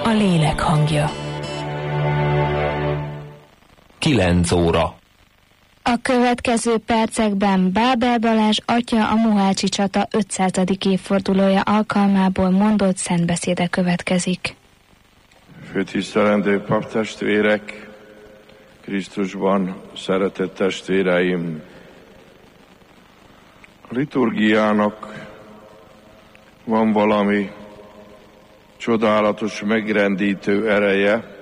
a lélek hangja. 9 óra. A következő percekben Bábel Balázs atya a Mohácsi csata 500. évfordulója alkalmából mondott szentbeszéde következik. Főtisztelendő paptestvérek, Krisztusban szeretett testvéreim! A liturgiának van valami csodálatos, megrendítő ereje,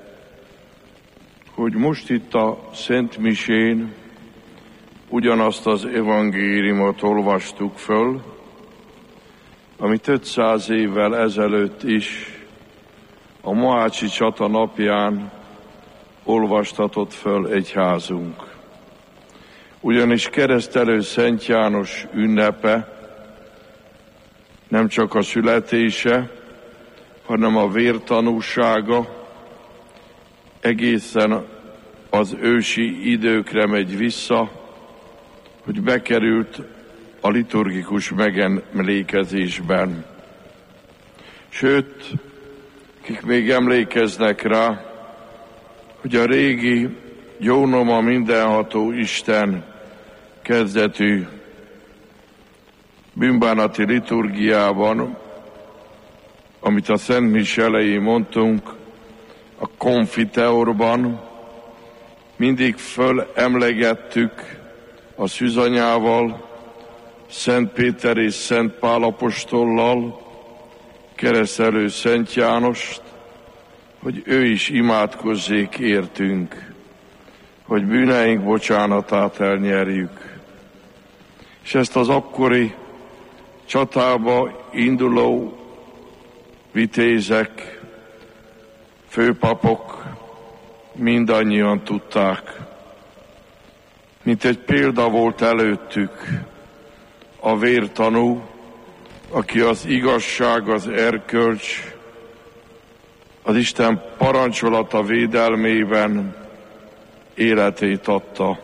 hogy most itt a Szent Misén ugyanazt az evangéliumot olvastuk föl, amit 500 évvel ezelőtt is a Mohácsi csata napján olvastatott föl egyházunk. Ugyanis keresztelő Szent János ünnepe nem csak a születése, hanem a vértanúsága egészen az ősi időkre megy vissza, hogy bekerült a liturgikus megemlékezésben. Sőt, akik még emlékeznek rá, hogy a régi jónoma mindenható Isten kezdetű bűnbánati liturgiában, amit a Szent Mise elején mondtunk, a konfiteorban mindig fölemlegettük a szűzanyával, Szent Péter és Szent Pál apostollal, keresztelő Szent Jánost, hogy ő is imádkozzék értünk, hogy bűneink bocsánatát elnyerjük. És ezt az akkori csatába induló vitézek, főpapok mindannyian tudták. Mint egy példa volt előttük a vértanú, aki az igazság, az erkölcs, az Isten parancsolata védelmében életét adta.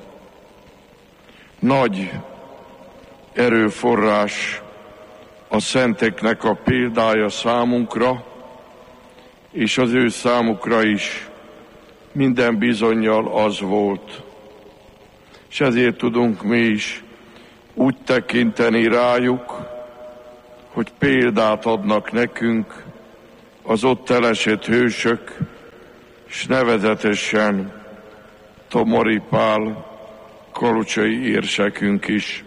Nagy erőforrás a szenteknek a példája számunkra, és az ő számukra is minden bizonnyal az volt. És ezért tudunk mi is úgy tekinteni rájuk, hogy példát adnak nekünk az ott elesett hősök, és nevezetesen Tomori Pál, kalocsai érsekünk is.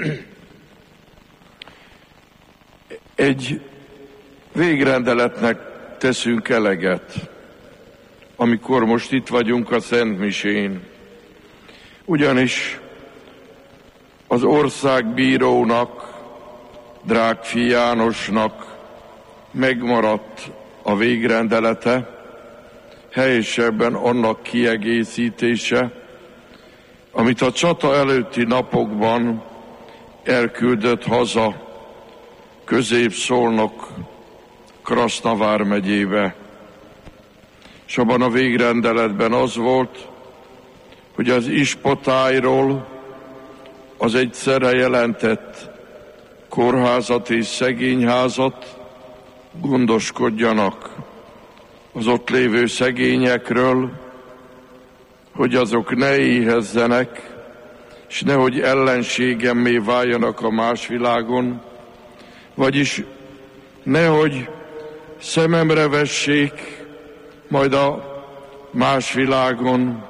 Egy végrendeletnek teszünk eleget, amikor most itt vagyunk a Szent Misén. Ugyanis az országbírónak, Drágfi Jánosnak megmaradt a végrendelete, helyesebben annak kiegészítése, amit a csata előtti napokban elküldött haza Közép-Szolnok, Krasznavár megyébe. És abban a végrendeletben az volt, hogy az ispotályról az egyszerre jelentett kórházat és szegényházat gondoskodjanak az ott lévő szegényekről, hogy azok ne éhezzenek, és nehogy ellenségemmé váljanak a más világon, vagyis nehogy szememre vessék majd a más világon,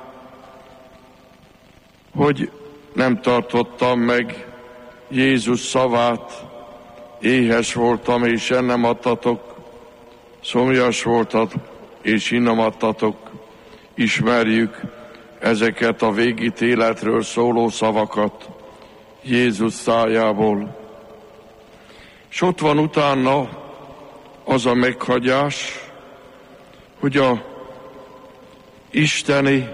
hogy nem tartottam meg Jézus szavát, éhes voltam és ennem adtatok, szomjas voltam és innom adtatok. Ismerjük ezeket a végítéletről szóló szavakat Jézus szájából. És ott van utána az a meghagyás, hogy a isteni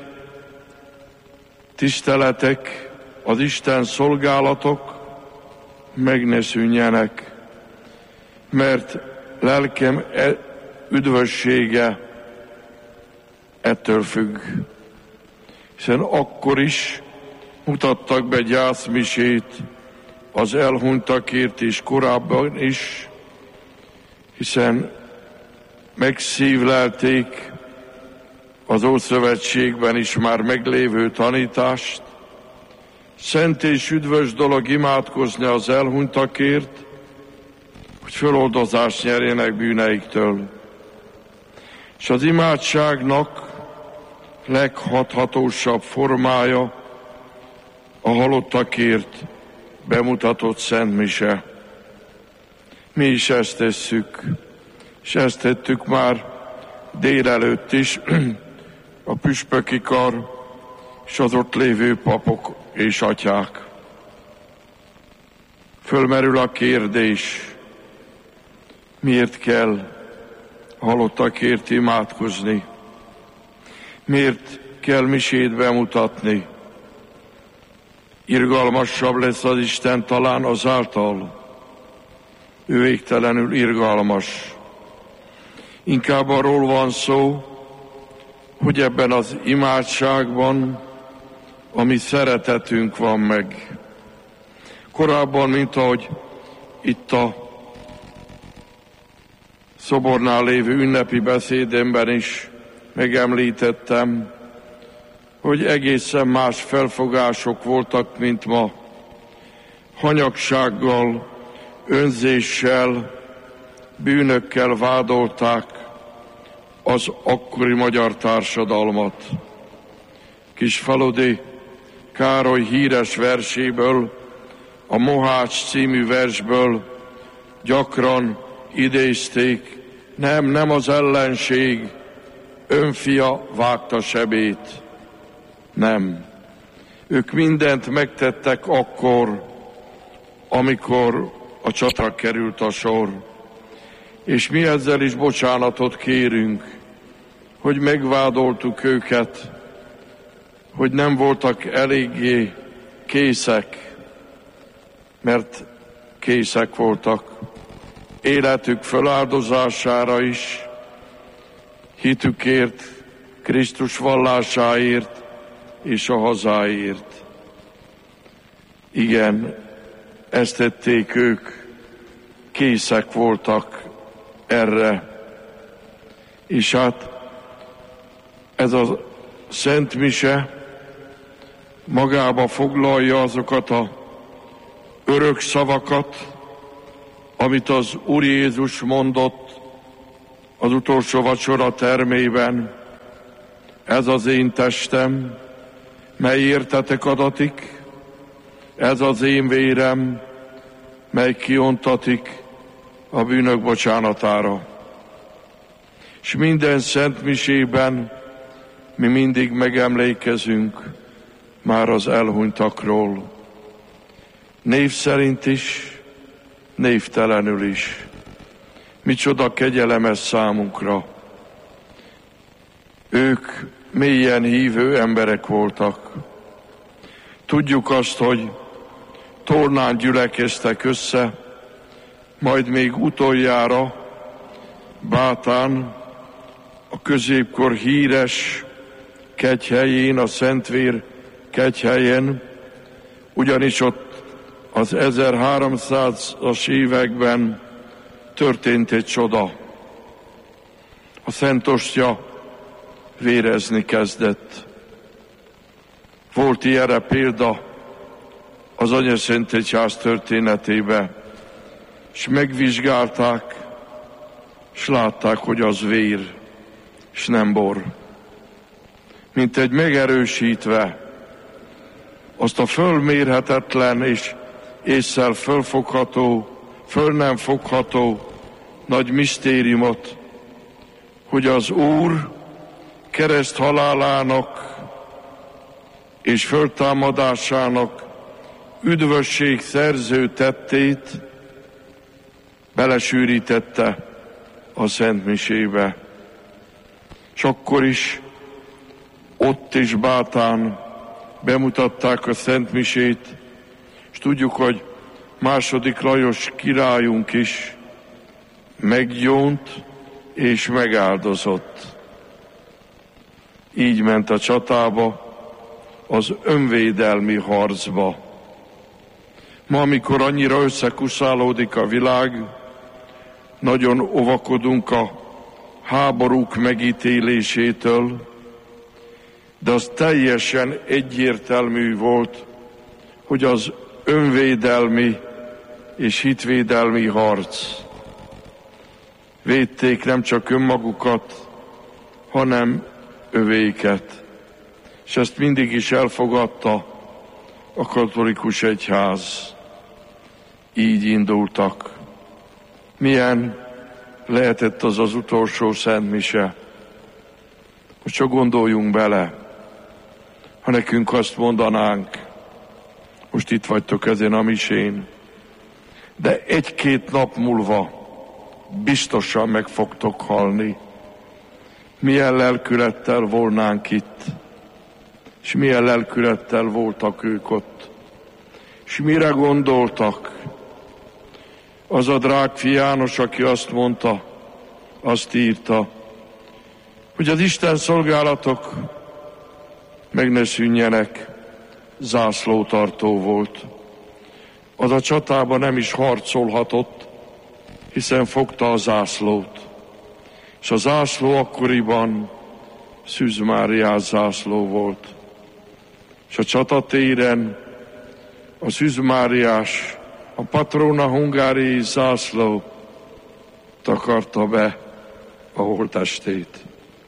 tiszteletek, az Isten szolgálatok meg ne szűnjenek, mert lelkem üdvössége ettől függ. Hiszen akkor is mutattak be gyászmisét az elhunytakért és korábban is, hiszen megszívlelték az Ószövetségben is már meglévő tanítást. Szent és üdvös dolog imádkozni az elhunytakért, hogy föloldozást nyerjenek bűneiktől. És az imádságnak leghathatósabb formája a halottakért bemutatott Szent Mise. Mi is ezt tesszük, és ezt tettük már délelőtt is, a püspöki kar és az ott lévő papok és atyák. Fölmerül a kérdés, miért kell halottakért imádkozni? Miért kell misét bemutatni? Irgalmasabb lesz az Isten talán azáltal. Ő végtelenül irgalmas. Inkább arról van szó, hogy ebben az imádságban a mi szeretetünk van meg. Korábban, mint ahogy itt a szobornál lévő ünnepi beszédemben is megemlítettem, hogy egészen más felfogások voltak, mint ma. Hanyagsággal, önzéssel, bűnökkel vádolták az akkori magyar társadalmat. Kisfaludi Károly híres verséből, a Mohács című versből gyakran idézték, nem az ellenség, önfia vágta sebét. Nem. Ők mindent megtettek akkor, amikor a csatra került a sor. És mi ezzel is bocsánatot kérünk, hogy megvádoltuk őket, hogy nem voltak eléggé készek, mert készek voltak életük feláldozására is, hitükért, Krisztus vallásáért és a hazáért. Igen, ezt tették ők, készek voltak erre. És hát ez a Szent Mise magába foglalja azokat a örök szavakat, amit az Úr Jézus mondott az utolsó vacsora termében. Ez az én testem, mely értetek adatik, ez az én vérem, mely kiontatik a bűnök bocsánatára. És minden szent misében mi mindig megemlékezünk már az elhunytakról. Név szerint is, névtelenül is. Micsoda kegyelem ez számunkra. Ők mélyen hívő emberek voltak. Tudjuk azt, hogy tornán gyülekeztek össze, majd még utoljára Bátán, a középkor híres kegyhelyén, a Szentvér kegyhelyen, ugyanis ott az 1300-as években történt egy csoda. A Szent Ostya vérezni kezdett. Volt ilyenre példa az Anyaszentegyház történetébe, és megvizsgálták, és látták, hogy az vér, és nem bor. Mint egy megerősítve azt a fölmérhetetlen és ésszel fölfogható, föl nem fogható nagy misztériumot, hogy az Úr kereszt halálának és föltámadásának üdvösség szerző tettét belesűrítette a Szent Misébe. És akkor is, ott is Bátán bemutatták a Szent Misét, és tudjuk, hogy II. Lajos királyunk is meggyónt és megáldozott. Így ment a csatába, az önvédelmi harcba. Ma, amikor annyira összekuszálódik a világ, nagyon óvakodunk a háborúk megítélésétől, de az teljesen egyértelmű volt, hogy az önvédelmi és hitvédelmi harc védték nem csak önmagukat, hanem övéket. És ezt mindig is elfogadta a katolikus egyház. Így indultak. Milyen lehetett az az utolsó szentmise? Hogy csak gondoljunk bele, ha nekünk azt mondanánk, most itt vagytok ezen a misén, de 1-2 nap múlva biztosan meg fogtok halni. Milyen lelkülettel volnánk itt, és milyen lelkülettel voltak ők ott, és mire gondoltak? Az a Drágfi János, aki azt mondta, azt írta, hogy az Isten szolgálatok meg ne szűnjenek, zászlótartó volt. Az a csatában nem is harcolhatott, hiszen fogta a zászlót. És a zászló akkoriban Szűz Máriás zászló volt. És a csatatéren a Szűz Máriás, a Patrona Hungáriai zászló takarta be a holttestét.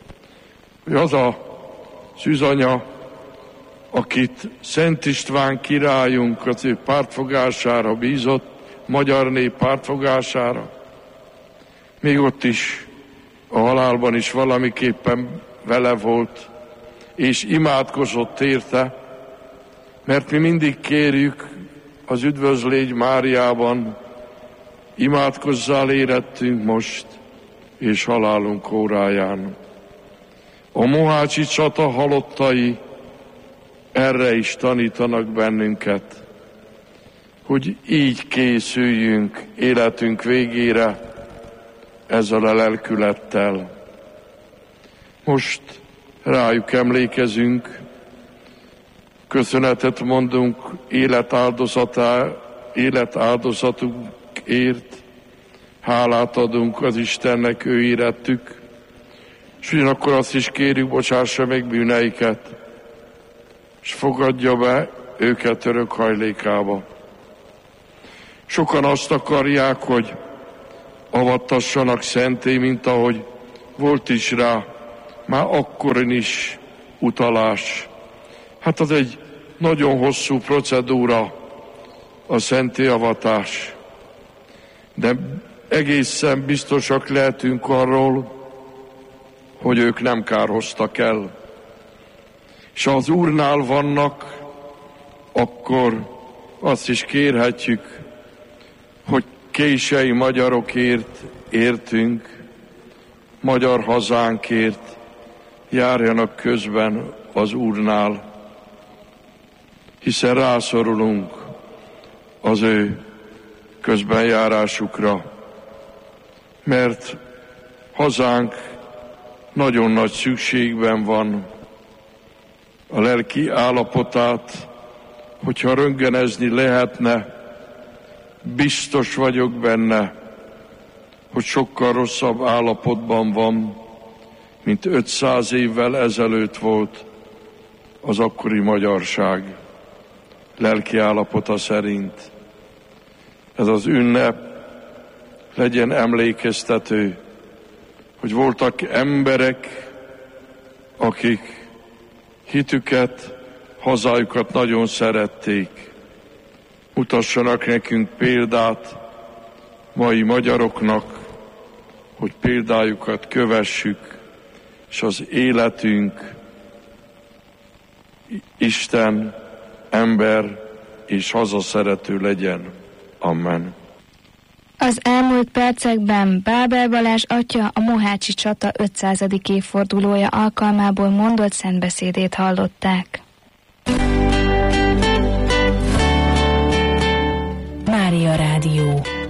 Az a szűzanya, akit Szent István királyunk az ő pártfogására bízott, magyar nép pártfogására, még ott is, a halálban is valamiképpen vele volt, és imádkozott érte, mert mi mindig kérjük az Üdvözlégy Máriában, imádkozzál érettünk most, és halálunk óráján. A mohácsi csata halottai erre is tanítanak bennünket, hogy így készüljünk életünk végére ezzel a lelkülettel. Most rájuk emlékezünk, köszönetet mondunk életáldozatunkért, hálát adunk az Istennek, ő érettük, és ugyanakkor azt is kérjük, bocsássa meg bűneiket, és fogadja be őket örök hajlékába. Sokan azt akarják, hogy avattassanak szenté, mint ahogy volt is rá, már akkor is utalás. Hát az egy nagyon hosszú procedúra, a szentélyavatás. De egészen biztosak lehetünk arról, hogy ők nem kárhoztak el. És ha az Úrnál vannak, akkor azt is kérhetjük, hogy kései magyarokért értünk, magyar hazánkért járjanak közben az Úrnál, hiszen rászorulunk az ő közbenjárásukra, mert hazánk nagyon nagy szükségben van. A lelki állapotát, hogyha röntgenezni lehetne, biztos vagyok benne, hogy sokkal rosszabb állapotban van, mint 500 évvel ezelőtt volt az akkori magyarság lelki állapota szerint. Ez az ünnep legyen emlékeztető, hogy voltak emberek, akik hitüket, hazájukat nagyon szerették. Mutassanak nekünk példát mai magyaroknak, hogy példájukat kövessük, és az életünk Isten, ember és hazaszerető legyen. Amen. Az elmúlt percekben Bábel Balázs atya a mohácsi csata 500. évfordulója alkalmából mondott szentbeszédét hallották. Mária Rádió.